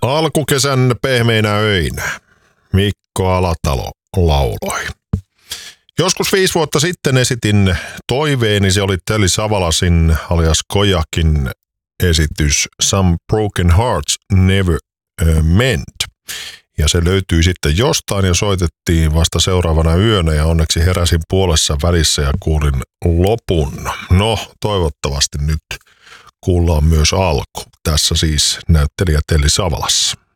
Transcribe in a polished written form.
Alkukesän pehmeinä öinä Mikko Alatalo lauloi. Joskus 5 vuotta sitten esitin toiveeni, se oli Telly Savalasin alias Kojakin esitys Some Broken Hearts Never Mend. Ja se löytyi sitten jostain ja soitettiin vasta seuraavana yönä ja onneksi heräsin puolessa välissä ja kuulin lopun. No, toivottavasti nyt kuullaan myös alku. Tässä siis näyttelijä Telly Savalas.